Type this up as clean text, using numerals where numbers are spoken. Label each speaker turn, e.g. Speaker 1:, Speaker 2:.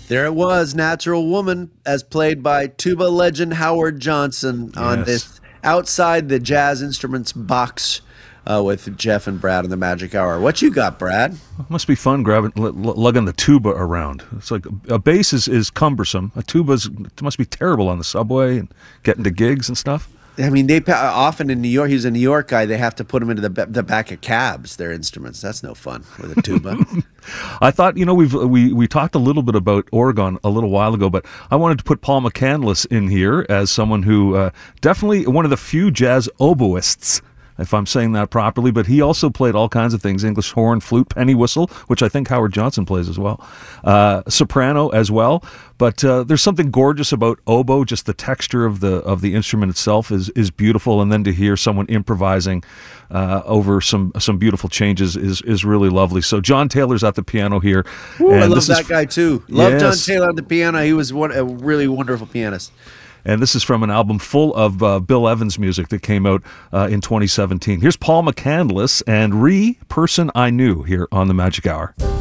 Speaker 1: There it was, Natural Woman, as played by tuba legend Howard Johnson on
Speaker 2: Yes.
Speaker 1: this Outside the Jazz Instruments box with Jeff and Brad on the Magic Hour. What you got, Brad?
Speaker 2: It must be fun lugging the tuba around. It's like a bass is cumbersome. It must be terrible on the subway and getting to gigs and stuff.
Speaker 1: I mean, they often in New York, he's a New York guy, they have to put him into the back of cabs, their instruments. That's no fun with a tuba.
Speaker 2: I thought, we talked a little bit about Oregon a little while ago, but I wanted to put Paul McCandless in here as someone who definitely one of the few jazz oboists, if I'm saying that properly, but he also played all kinds of things: English horn, flute, penny whistle, which I think Howard Johnson plays as well, soprano as well. But there's something gorgeous about oboe. Just the texture of the instrument itself is beautiful, and then to hear someone improvising over some beautiful changes is really lovely. So John Taylor's at the piano here.
Speaker 1: Ooh,
Speaker 2: and
Speaker 1: I love that guy too. Love
Speaker 2: Yes.
Speaker 1: John Taylor on the piano. He was a really wonderful pianist.
Speaker 2: And this is from an album full of Bill Evans music that came out in 2017. Here's Paul McCandless and Person I Knew here on the Magic Hour.